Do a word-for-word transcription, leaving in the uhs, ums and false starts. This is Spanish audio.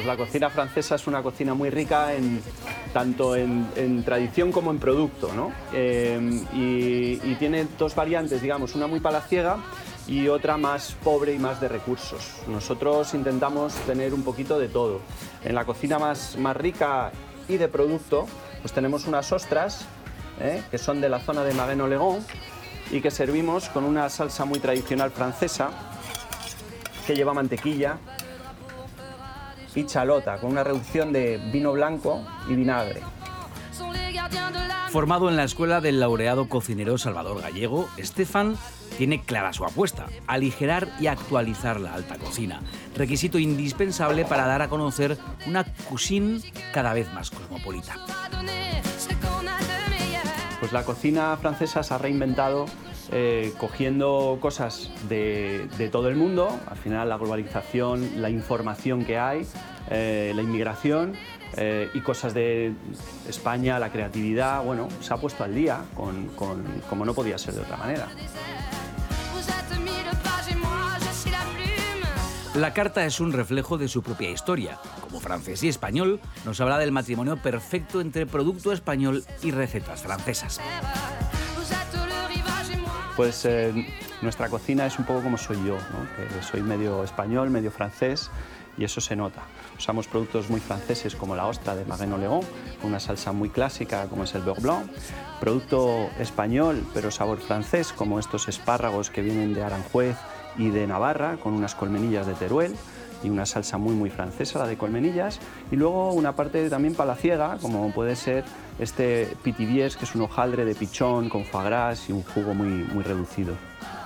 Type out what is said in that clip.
Pues la cocina francesa es una cocina muy rica en, tanto en, en tradición como en producto, ¿no? Eh, y, y tiene dos variantes, digamos, una muy palaciega y otra más pobre y más de recursos. Nosotros intentamos tener un poquito de todo. En la cocina más, más rica y de producto, pues tenemos unas ostras, ¿eh? que son de la zona de Magueno-Legón y que servimos con una salsa muy tradicional francesa que lleva mantequilla y chalota, con una reducción de vino blanco y vinagre. Formado en la escuela del laureado cocinero Salvador Gallego, Estefan tiene clara su apuesta: aligerar y actualizar la alta cocina, requisito indispensable para dar a conocer una cuisine cada vez más cosmopolita. Pues la cocina francesa se ha reinventado eh, cogiendo cosas de, de todo el mundo. Al final la globalización, la información que hay, eh, la inmigración eh, y cosas de España, la creatividad, bueno, se ha puesto al día con, con, como no podía ser de otra manera. La carta es un reflejo de su propia historia. Como francés y español, nos habla del matrimonio perfecto entre producto español y recetas francesas. Pues eh, nuestra cocina es un poco como soy yo, ¿no? Que soy medio español, medio francés, y eso se nota. Usamos productos muy franceses como la ostra de Magueno-Legón, con una salsa muy clásica como es el beurre blanc. Producto español, pero sabor francés, como estos espárragos que vienen de Aranjuez y de Navarra, con unas colmenillas de Teruel y una salsa muy muy francesa, la de colmenillas, y luego una parte también palaciega, como puede ser este pithiviers, que es un hojaldre de pichón con foie gras y un jugo muy, muy reducido.